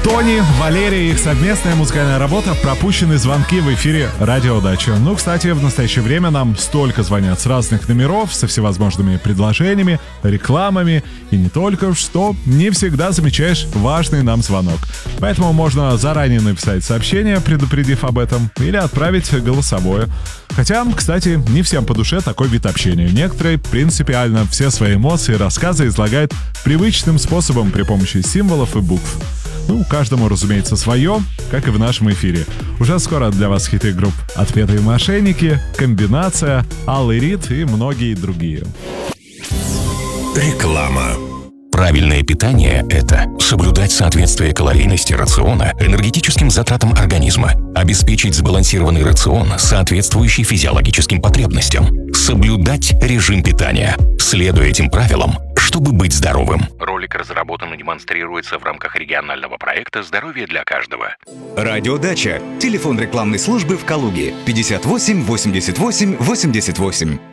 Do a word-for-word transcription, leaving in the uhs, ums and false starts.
Тони, Валерия и их совместная музыкальная работа «Пропущенные звонки» в эфире «Радио Дача». Ну, кстати, в настоящее время нам столько звонят с разных номеров, со всевозможными предложениями, рекламами, и не только, что не всегда замечаешь важный нам звонок. Поэтому можно заранее написать сообщение, предупредив об этом, или отправить голосовое. Хотя, кстати, не всем по душе такой вид общения. Некоторые принципиально все свои эмоции и рассказы излагают привычным способом при помощи символов и букв. Ну, каждому, разумеется, свое, как и в нашем эфире. Уже скоро для вас хиты групп «Отпетые мошенники», «Комбинация», «Алый Рид» и многие другие. Реклама. Правильное питание – это соблюдать соответствие калорийности рациона энергетическим затратам организма, обеспечить сбалансированный рацион, соответствующий физиологическим потребностям, соблюдать режим питания, следуя этим правилам, чтобы быть здоровым. Ролик разработан и демонстрируется в рамках регионального проекта «Здоровье для каждого». Радиодача. Телефон рекламной службы в Калуге пятьдесят восемь восемьдесят восемь восемьдесят восемь.